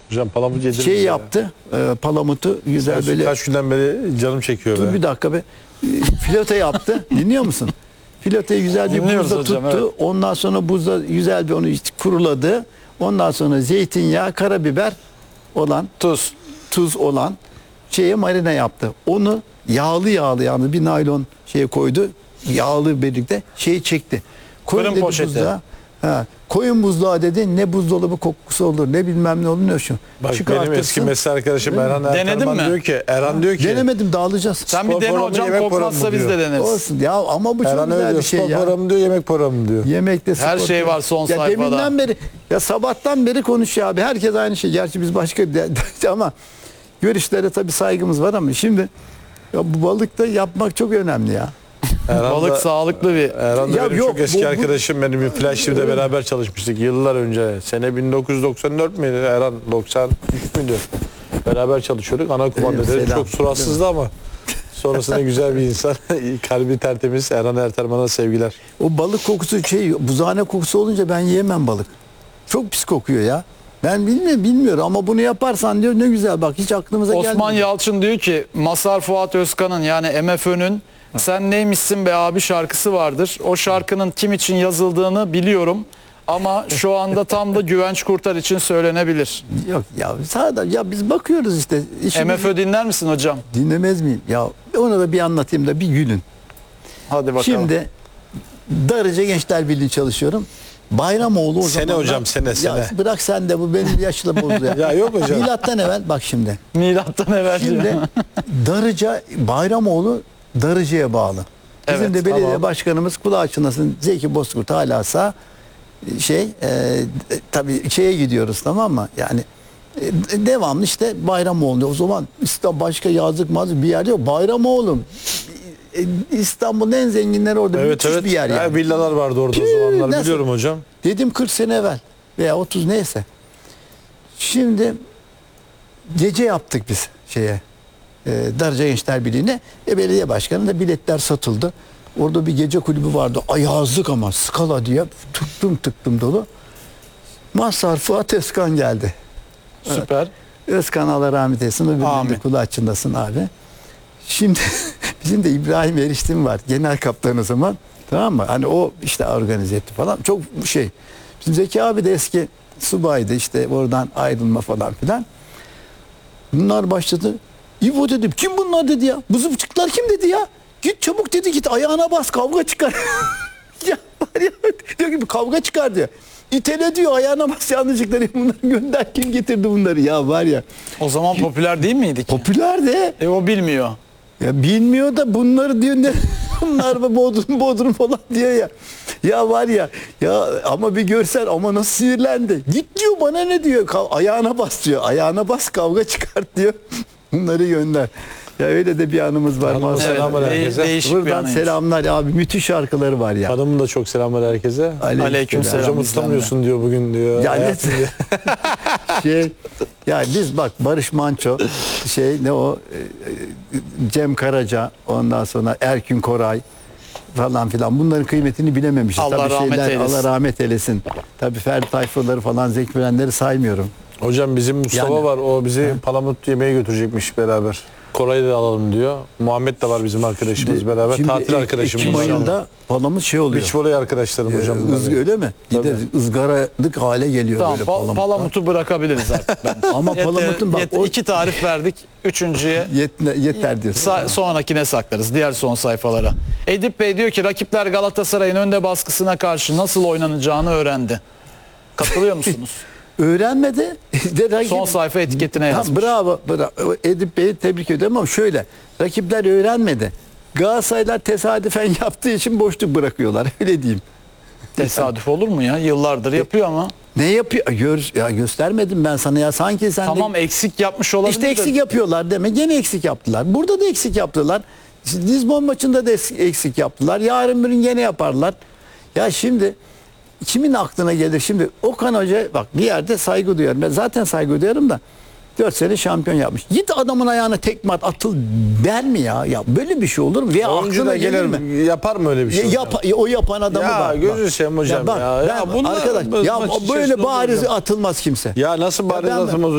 Hocam palamut yediririz Şey ya. yaptı. Palamutu güzel böyle. Kaç günden beri canım çekiyor Dur be. bir dakika be. Filote yaptı. Dinliyor musun? Filoteyi güzel bir Dinliyoruz buzda hocam, tuttu. evet. Ondan sonra buzda güzel bir onu kuruladı. Ondan sonra zeytinyağı, karabiber olan, tuz olan şeye marine yaptı. Onu yağlı yani bir naylon şeye koydu. Yağlı birlikte şeyi çekti. Koyun Fırın dedi poşeti. buzluğa. Ha, koyun buzluğa dedi. Ne buzdolabı kokusu olur, ne bilmem ne olur, ne şu. Bak benim Çıkartırsın. eski mesleği arkadaşım Erhan Denedin Erterman mi? diyor ki Denemedim, dağılacağız. Sen bir Spor dene programı, hocam, yemek kokmazsa programı biz de diyor. deneriz. Olsun ya, ama bu çok Erhan öyle güzel diyor. bir şey Spor ya. programı diyor, yemek programı diyor. Yemekte Her spor şey diyor. var son ya sayfada. Deminden beri, ya sabahtan beri konuşuyor abi. Herkes aynı şey. Gerçi biz başka ama görüşlere tabii saygımız var ama şimdi ya bu balıkta yapmak çok önemli ya. Erhan Balık da- sağlıklı bir. Erhan da Ya benim yok, çok eski bu- arkadaşım. Benim bir Flash TV'de beraber çalışmıştık yıllar önce. Sene 1994 müydü? Erhan 93 müydü? Beraber çalışıyorduk. Ana kumanda dedi. selam. Çok suratsızdı ama sonrasında güzel bir insan. Kalbi tertemiz. Erhan Erterman'a sevgiler. O balık kokusu buzhane kokusu olunca ben yiyemem balık. Çok pis kokuyor ya. Ben bilmiyorum ama bunu yaparsan diyor ne güzel, bak hiç aklımıza gelmedi. Osman Yalçın diyor ki Mazhar Fuat Özkan'ın yani MFÖ'nün "Sen neymişsin be abi" şarkısı vardır. O şarkının kim için yazıldığını biliyorum ama şu anda tam da Güvenç Kurtar için söylenebilir. Yok ya, sadece ya biz bakıyoruz işte. MFÖ dinler misin hocam? Dinlemez miyim? Ya onu da bir anlatayım da bir gülün. Hadi bakalım. Şimdi Darıca Gençler Birliği çalışıyorum. Bayramoğlu o Sene zamanlar- hocam, sene. Ya bırak sen de, bu benim yaşla bozdu ya. Ya yok hocam. Milattan evvel bak şimdi. Milattan evvel diyor. Şimdi Darıca, Bayramoğlu Darıca'ya bağlı. Bizim Evet, de belediye tamam. başkanımız, kulağı çınlasın, Zeki Bozkurt hala sağ, tabii şeye gidiyoruz, tamam mı? Yani devamlı işte Bayramoğlu. O zaman İstanbul başka yazlık mazlık bir yer yok. Bayramoğlu İstanbul'un en zenginleri orada, Evet müthiş evet. bir yer yani. Villalar vardı orada o zamanlar. nasıl? Biliyorum hocam. Dedim 40 sene evvel veya 30 neyse. Şimdi gece yaptık biz Darıca Gençler Birliği'ne. Belediye başkanı da biletler satıldı. Orada bir gece kulübü vardı. Ayazlık ama Skala diye tıktım dolu. Mazhar Fuat Özkan geldi. Süper. Özkan Allah rahmet eylesin. O Amin. bir kulağı çınlasın abi. Şimdi bizim de İbrahim Eriştim var. Genel kaptan o zaman. Tamam mı? Hani o işte organize etti falan. Çok şey. Bizim Zeki abi de eski subaydı. İşte oradan ayrılma falan filan. Bunlar başladı. İbo dedim. Kim bunlar dedi ya. Bu zıpçıklar kim dedi ya. Git çabuk dedi, git ayağına bas, kavga çıkar. Ya var ya, diyor ki kavga çıkar diyor. İtele diyor, ayağına bas yanlışlıkla, bunları gönder, kim getirdi bunları ya, var ya. O zaman popüler değil miydik? Popüler de. O bilmiyor. Ya bilmiyor da bunları diyor ne? Bunlar da Bodrum falan diyor ya. Ya var ya ama bir görsen ama nasıl sinirlendi. Git diyor, bana ne diyor, ayağına bas diyor. Ayağına bas, kavga çıkart diyor. Bunları gönder. Ya öyle de bir anımız var. Hanım'a selamlar herkese. Değişik bir Buradan anıymış. selamlar abi, müthiş şarkıları var ya. Hanımın da çok selamlar herkese. Aleykümselam. Hocam ıslamıyorsun diyor bugün diyor. Ya ne Hayatım diyor. ya biz bak Barış Manço, Cem Karaca, ondan sonra Erkün Koray falan filan, bunların kıymetini bilememişiz. Allah Tabii rahmet eylesin. Allah rahmet eylesin. Tabii Ferdi Tayfurları falan, Zeki Mürenleri saymıyorum. Hocam bizim Mustafa Yani- var. O bizi palamut yemeğe götürecekmiş beraber. Koray'ı da alalım diyor. Muhammed de var bizim arkadaşımız beraber. Şimdi Tatil arkadaşımız. Ekim ayında palamut şey oluyor. Beach volley arkadaşlarım hocam. bunlar. Öyle mi? Gideriz, ızgaralık hale geliyor Tamam, böyle palamut. palamutu bırakabiliriz artık. Ben. Ama palamutun bak o iki tarif verdik. Üçüncüye yeter diyorsun. sonrakine saklarız. Diğer son sayfalara. Edip Bey diyor ki rakipler Galatasaray'ın önde baskısına karşı nasıl oynanacağını öğrendi. Katılıyor musunuz? Öğrenmedi. Son sayfa etiketine yazmış. Bravo. Edip Bey'i tebrik ediyorum ama şöyle. Rakipler öğrenmedi. Galatasaraylar tesadüfen yaptığı için boşluk bırakıyorlar. Öyle diyeyim. Tesadüf olur mu ya? Yıllardır yapıyor ama. Ne yapıyor? Göstermedim ben sana ya. Sanki sen Tamam, eksik yapmış olabilir. İşte eksik yapıyorlar demek. Gene eksik yaptılar. Burada da eksik yaptılar. Lisbon maçında da eksik yaptılar. Yarın bir gün gene yaparlar. Ya şimdi kimin aklına gelir? Şimdi Okan Hoca bak, bir yerde saygı duyuyorum. Ben zaten saygı duyuyorum da 4 sene şampiyon yapmış. Git adamın ayağına tekme at, atıl der mi ya? Ya böyle bir şey olur mu? Veya Oyuncu aklına da gelir mi? gelir yapar mı öyle bir şey? hocam? O yapan adamı Ya bak. gözünü seveyim hocam bak, ya. Ya ben- bunlar arkadaş ya maç böyle içerisinde bariz olur atılmaz kimse. Ya nasıl bariz ben- atılmaz